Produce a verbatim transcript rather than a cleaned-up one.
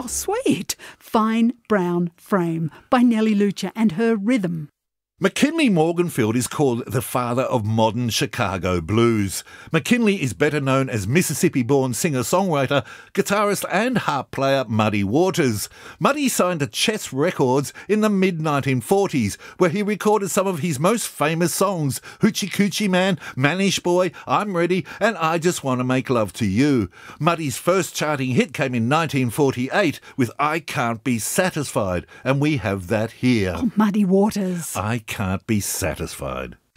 sweet. Fine Brown Frame by Nellie Lucha and her rhythm. McKinley Morganfield is called the father of modern Chicago blues. McKinley is better known as Mississippi-born singer-songwriter, guitarist and harp player Muddy Waters. Muddy signed to Chess Records in the mid nineteen forties, where he recorded some of his most famous songs, Hoochie Coochie Man, Manish Boy, I'm Ready, and I Just Want to Make Love to You. Muddy's first charting hit came in nineteen forty-eight with I Can't Be Satisfied, and we have that here. Oh, Muddy Waters. I Can't Be Satisfied.